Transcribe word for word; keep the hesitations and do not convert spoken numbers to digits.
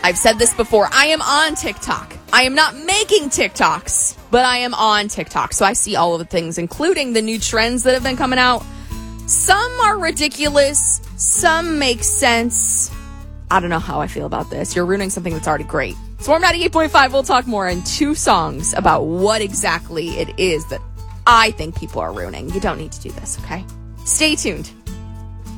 I've said this before. I am on TikTok. I am not making TikToks, but I am on TikTok. So I see all of the things, including the new trends that have been coming out. Some are ridiculous. Some make sense. I don't know how I feel about this. You're ruining something that's already great. Swarm ninety-eight point five, we'll talk more in two songs about what exactly it is that I think people are ruining. You don't need to do this, okay? Stay tuned.